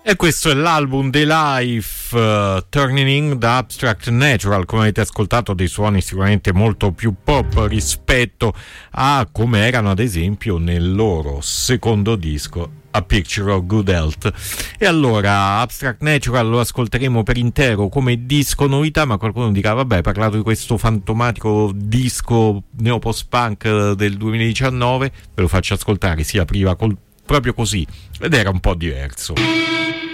E questo è l'album The Life, Turning da Abstract Natural. Come avete ascoltato, dei suoni sicuramente molto più pop rispetto a come erano ad esempio nel loro secondo disco A Picture of Good Health. E allora Abstract Natural lo ascolteremo per intero come disco novità, ma qualcuno dirà vabbè, hai parlato di questo fantomatico disco neopost-punk del 2019, ve lo faccio ascoltare, si apriva proprio così ed era un po' diverso.